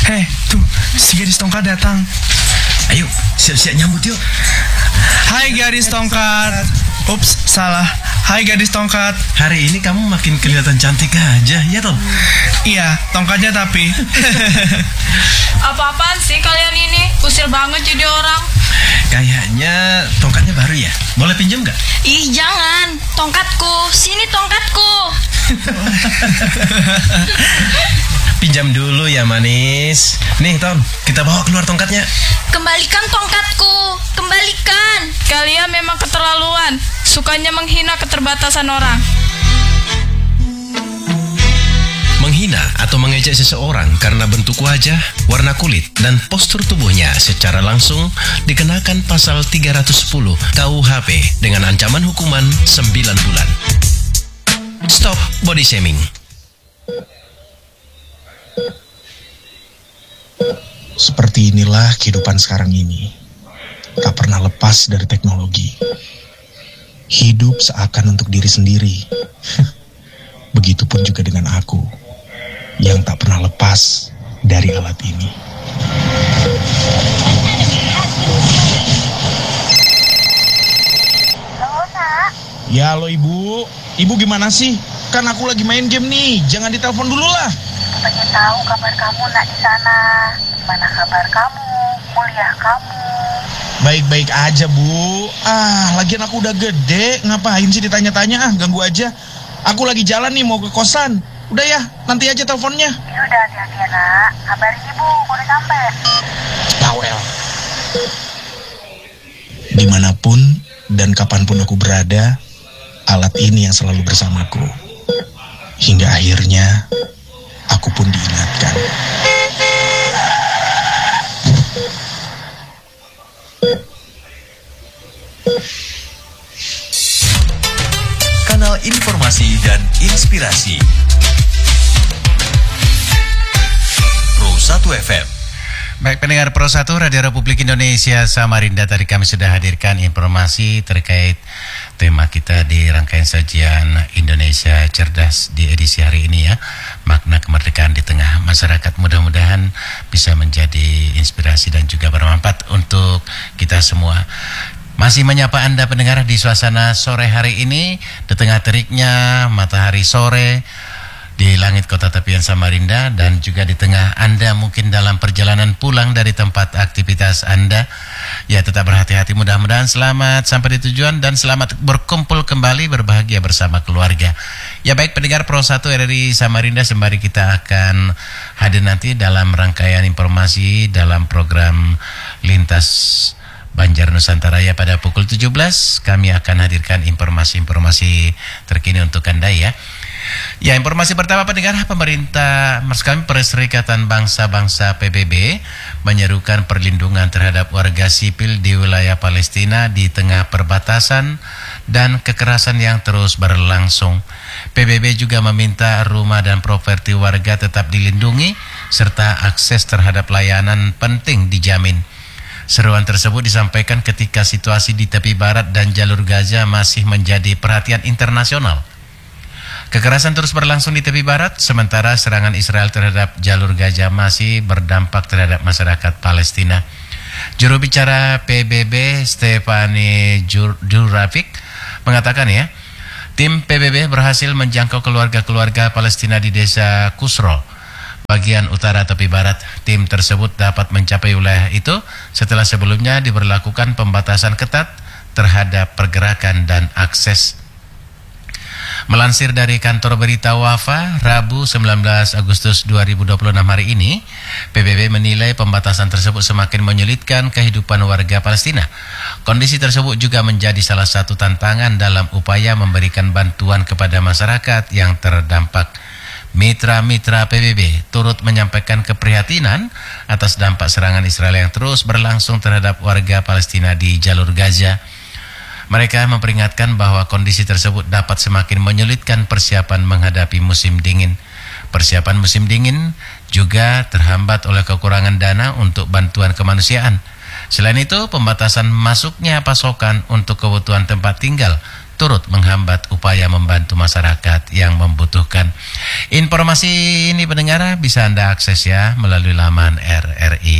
Tuh, si gadis tongkat datang. Ayo, siap-siap nyambut yuk. Hai gadis tongkat. Ups, salah. Hai gadis tongkat. Hari ini kamu makin kelihatan cantik aja, ya Tom? Iya, tongkatnya tapi. Apa-apaan sih kalian ini? Usil banget jadi orang. Kayaknya tongkatnya baru ya. Boleh pinjam nggak? Ih, jangan. Tongkatku. Sini tongkatku. Pinjam dulu ya manis. Nih Tom, kita bawa keluar tongkatnya. Kembalikan tongkatku. Kembalikan. Kalian memang keterlaluan. Sukanya menghina keterbatasan orang. Menghina atau mengejek seseorang karena bentuk wajah, warna kulit, dan postur tubuhnya secara langsung dikenakan pasal 310 KUHP dengan ancaman hukuman 9 bulan. Stop body shaming. Seperti inilah kehidupan sekarang ini. Tak pernah lepas dari teknologi. Hidup seakan untuk diri sendiri. Begitupun juga dengan aku, yang tak pernah lepas dari alat ini. Halo, Nak. Ya, halo Ibu. Ibu gimana sih? Kan aku lagi main game nih. Jangan ditelepon dulu lah. Pengen tahu kabar kamu, Nak, di sana. Gimana kabar kamu? Kuliah kamu? Baik-baik aja, Bu. Lagian aku udah gede. Ngapain sih ditanya-tanya? Ganggu aja. Aku lagi jalan nih mau ke kosan. Udah ya, nanti aja teleponnya. Ya udah, hati-hati ya, Nak. Kabarin Ibu, udah sampai. Bawel. Dimanapun dan kapanpun aku berada, alat ini yang selalu bersamaku. Hingga akhirnya, aku pun diingatkan. Kanal informasi dan inspirasi Pro 1 FM. Baik pendengar Pro 1 Radio Republik Indonesia Samarinda, tadi kami sudah hadirkan informasi terkait tema kita di rangkaian sajian Indonesia Cerdas di edisi hari ini ya. Makna kemerdekaan di tengah masyarakat, mudah-mudahan bisa menjadi inspirasi dan juga bermanfaat untuk kita semua. Masih menyapa Anda pendengar di suasana sore hari ini, di tengah teriknya matahari sore di langit kota tepian Samarinda, dan juga di tengah Anda mungkin dalam perjalanan pulang dari tempat aktivitas Anda. Ya, tetap berhati-hati, mudah-mudahan selamat sampai di tujuan dan selamat berkumpul kembali berbahagia bersama keluarga. Ya baik pendengar Pro 1 RRI Samarinda, sembari kita akan hadir nanti dalam rangkaian informasi dalam program Lintas Banjar Nusantara ya pada pukul 17, kami akan hadirkan informasi-informasi terkini untuk Anda ya. Ya, informasi pertama pendengar, pemerintah Perserikatan Bangsa-Bangsa PBB menyerukan perlindungan terhadap warga sipil di wilayah Palestina di tengah perbatasan dan kekerasan yang terus berlangsung. PBB juga meminta rumah dan properti warga tetap dilindungi serta akses terhadap layanan penting dijamin. Seruan tersebut disampaikan ketika situasi di tepi barat dan jalur Gaza masih menjadi perhatian internasional. Kekerasan terus berlangsung di tepi barat, sementara serangan Israel terhadap jalur Gaza masih berdampak terhadap masyarakat Palestina. Juru bicara PBB Stefani Jurafik mengatakan ya, tim PBB berhasil menjangkau keluarga-keluarga Palestina di desa Kusro, bagian utara tepi barat. Tim tersebut dapat mencapai wilayah itu setelah sebelumnya diberlakukan pembatasan ketat terhadap pergerakan dan akses. Melansir dari kantor berita Wafa, Rabu 19 Agustus 2026 hari ini, PBB menilai pembatasan tersebut semakin menyulitkan kehidupan warga Palestina. Kondisi tersebut juga menjadi salah satu tantangan dalam upaya memberikan bantuan kepada masyarakat yang terdampak. Mitra-mitra PBB turut menyampaikan keprihatinan atas dampak serangan Israel yang terus berlangsung terhadap warga Palestina di jalur Gaza. Mereka memperingatkan bahwa kondisi tersebut dapat semakin menyulitkan persiapan menghadapi musim dingin. Persiapan musim dingin juga terhambat oleh kekurangan dana untuk bantuan kemanusiaan. Selain itu, pembatasan masuknya pasokan untuk kebutuhan tempat tinggal turut menghambat upaya membantu masyarakat yang membutuhkan. Informasi ini pendengar bisa Anda akses ya melalui laman RRI